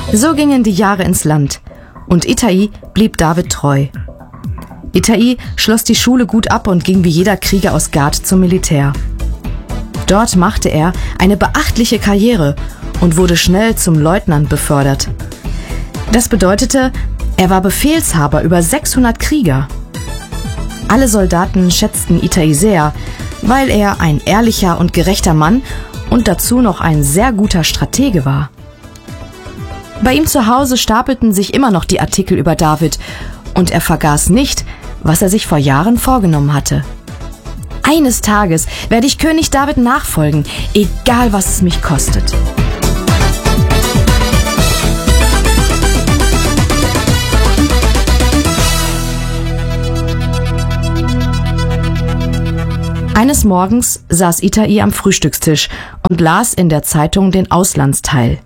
So gingen die Jahre ins Land und Itai blieb David treu. Itai schloss die Schule gut ab und ging wie jeder Krieger aus Gat zum Militär. Dort machte er eine beachtliche Karriere und wurde schnell zum Leutnant befördert. Das bedeutete, er war Befehlshaber über 600 Krieger. Alle Soldaten schätzten Itai sehr, weil er ein ehrlicher und gerechter Mann und dazu noch ein sehr guter Stratege war. Bei ihm zu Hause stapelten sich immer noch die Artikel über David und er vergaß nicht, was er sich vor Jahren vorgenommen hatte. Eines Tages werde ich König David nachfolgen, egal was es mich kostet. Eines Morgens saß Itai am Frühstückstisch und las in der Zeitung den Auslandsteil.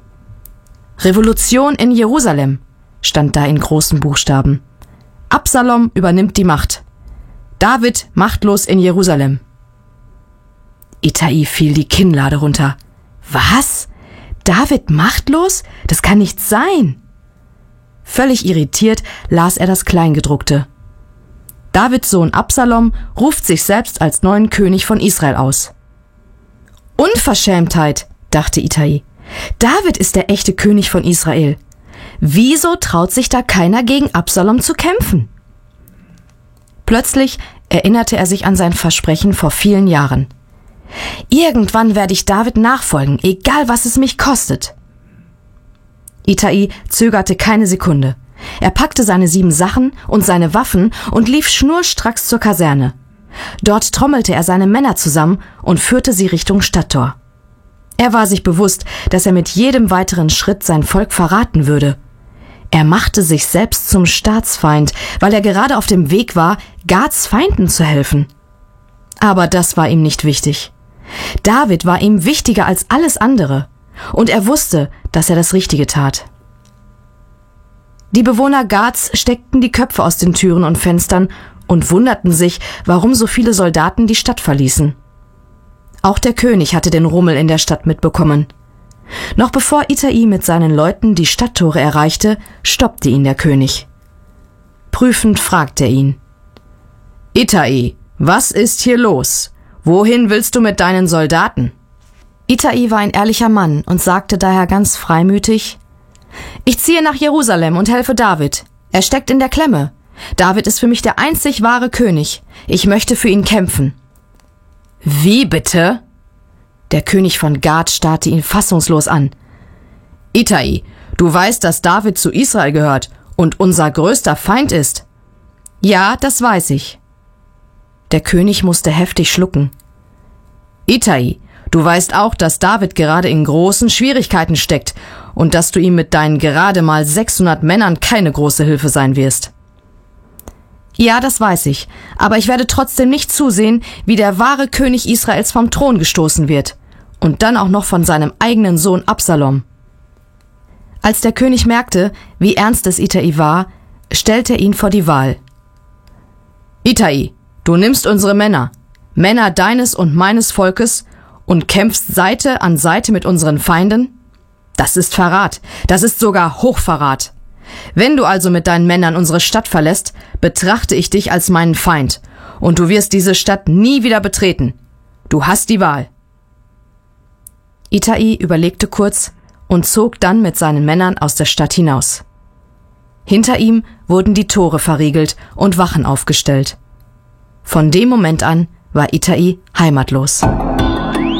Revolution in Jerusalem, stand da in großen Buchstaben. Absalom übernimmt die Macht. David machtlos in Jerusalem. Itai fiel die Kinnlade runter. Was? David machtlos? Das kann nicht sein. Völlig irritiert las er das Kleingedruckte. Davids Sohn Absalom ruft sich selbst als neuen König von Israel aus. Unverschämtheit, dachte Itai. David ist der echte König von Israel. Wieso traut sich da keiner gegen Absalom zu kämpfen? Plötzlich erinnerte er sich an sein Versprechen vor vielen Jahren. Irgendwann werde ich David nachfolgen, egal was es mich kostet. Itai zögerte keine Sekunde. Er packte seine 7 Sachen und seine Waffen und lief schnurstracks zur Kaserne. Dort trommelte er seine Männer zusammen und führte sie Richtung Stadttor. Er war sich bewusst, dass er mit jedem weiteren Schritt sein Volk verraten würde. Er machte sich selbst zum Staatsfeind, weil er gerade auf dem Weg war, Gats Feinden zu helfen. Aber das war ihm nicht wichtig. David war ihm wichtiger als alles andere, und er wusste, dass er das Richtige tat. Die Bewohner Gats steckten die Köpfe aus den Türen und Fenstern und wunderten sich, warum so viele Soldaten die Stadt verließen. Auch der König hatte den Rummel in der Stadt mitbekommen. Noch bevor Itai mit seinen Leuten die Stadttore erreichte, stoppte ihn der König. Prüfend fragte er ihn. Itai, was ist hier los? Wohin willst du mit deinen Soldaten? Itai war ein ehrlicher Mann und sagte daher ganz freimütig: Ich ziehe nach Jerusalem und helfe David. Er steckt in der Klemme. David ist für mich der einzig wahre König. Ich möchte für ihn kämpfen. Wie bitte? Der König von Gat starrte ihn fassungslos an. Itai, du weißt, dass David zu Israel gehört und unser größter Feind ist. Ja, das weiß ich. Der König musste heftig schlucken. Itai, du weißt auch, dass David gerade in großen Schwierigkeiten steckt und dass du ihm mit deinen gerade mal 600 Männern keine große Hilfe sein wirst. Ja, das weiß ich, aber ich werde trotzdem nicht zusehen, wie der wahre König Israels vom Thron gestoßen wird. Und dann auch noch von seinem eigenen Sohn Absalom. Als der König merkte, wie ernst es Itai war, stellte er ihn vor die Wahl. Itai, du nimmst unsere Männer, Männer deines und meines Volkes, und kämpfst Seite an Seite mit unseren Feinden? Das ist Verrat, das ist sogar Hochverrat. Wenn du also mit deinen Männern unsere Stadt verlässt, betrachte ich dich als meinen Feind, und du wirst diese Stadt nie wieder betreten. Du hast die Wahl. Itai überlegte kurz und zog dann mit seinen Männern aus der Stadt hinaus. Hinter ihm wurden die Tore verriegelt und Wachen aufgestellt. Von dem Moment an war Itai heimatlos.